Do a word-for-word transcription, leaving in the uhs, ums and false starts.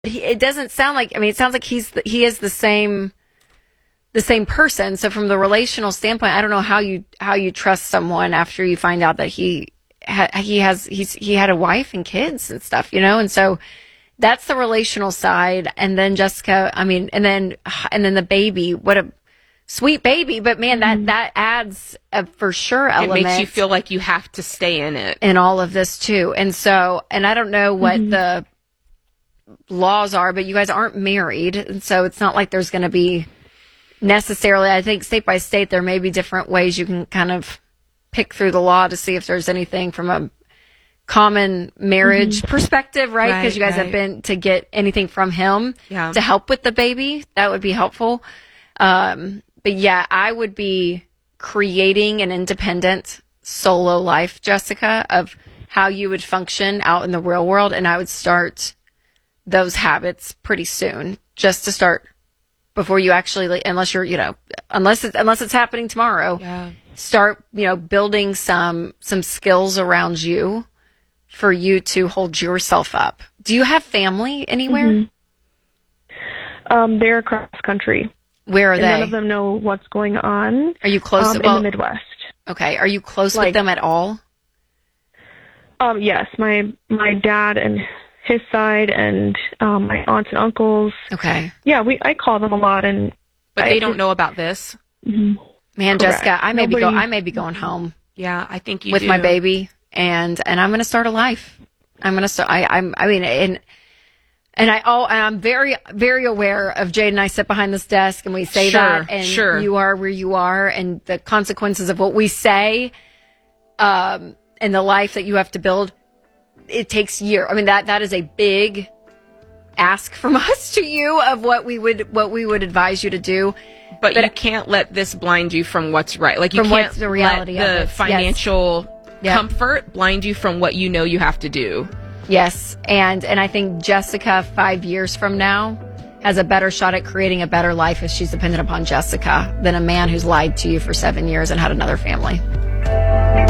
he, it doesn't sound like, I mean, it sounds like he's the, he is the same, the same person. So from the relational standpoint, I don't know how you, how you trust someone after you find out that he, ha, he has, he's, he had a wife and kids and stuff, you know? And so that's the relational side. And then Jessica, I mean, and then, and then the baby, what a sweet baby, but man, that, mm-hmm. that adds a for sure element. It makes you feel like you have to stay in it. In all of this too. And so, and I don't know what mm-hmm. the laws are, but you guys aren't married. And so it's not like there's going to be necessarily, I think state by state, there may be different ways you can kind of pick through the law to see if there's anything from a common marriage mm-hmm. perspective, right? Because right, you guys right. have been to get anything from him yeah. to help with the baby. That would be helpful. Um, but yeah, I would be creating an independent solo life, Jessica, of how you would function out in the real world. And I would start those habits pretty soon, just to start before you actually, unless you're, you know, unless it's, unless it's happening tomorrow, yeah. start, you know, building some, some skills around you for you to hold yourself up. Do you have family anywhere? Mm-hmm. Um, they're across country. Where are and they? None of them know what's going on. Are you close? Um, well, in the Midwest. Okay. Are you close like, with them at all? Um, yes, my my dad and his side, and um, my aunts and uncles. Okay. Yeah, we I call them a lot, and but I they don't just, know about this. Mm-hmm. Man, Correct. Jessica, I may Nobody, be go. I may be going home. Yeah, I think you with do. my baby, and and I'm going to start a life. I'm going to start. I I'm. I mean, and. And I oh, and I'm very, very aware of Jade and I sit behind this desk and we say sure, that, and sure. you are where you are, and the consequences of what we say, um, and the life that you have to build. It takes years. I mean, that that is a big ask from us to you of what we would what we would advise you to do. But, but you can't let this blind you from what's right. Like you from can't what's the reality let the of it. financial yes. comfort yep. blind you from what you know you have to do. Yes, and and I think Jessica, five years from now, has a better shot at creating a better life if she's dependent upon Jessica than a man who's lied to you for seven years and had another family.